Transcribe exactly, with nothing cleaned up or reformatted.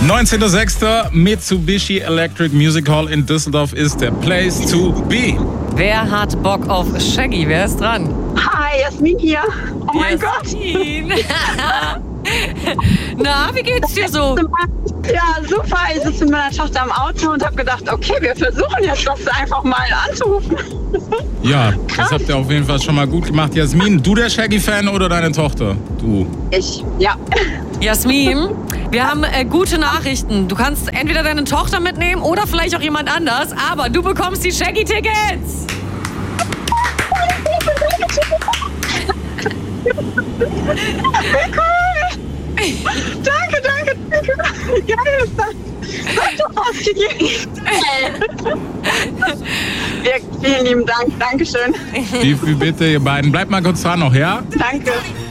neunzehnter sechster Mitsubishi Electric Music Hall in Düsseldorf ist der Place to be. Wer hat Bock auf Shaggy? Wer ist dran? Hi, Jasmin hier. Oh mein Jasmin. Gott. Na, wie geht's dir so? Ja, super. Ich sitze mit meiner Tochter im Auto und habe gedacht, okay, wir versuchen jetzt das einfach mal anzurufen. Ja, das habt ihr auf jeden Fall schon mal gut gemacht. Jasmin, du der Shaggy-Fan oder deine Tochter? Du. Ich, ja. Jasmin, wir haben äh, gute Nachrichten. Du kannst entweder deine Tochter mitnehmen oder vielleicht auch jemand anders, aber du bekommst die Shaggy-Tickets. Danke, danke, danke. Wie geil ist das? Sag doch was, Kiki. Wirklich, vielen lieben Dank. Dankeschön. Wie, wie bitte, ihr beiden. Bleibt mal kurz dran noch, ja? Danke.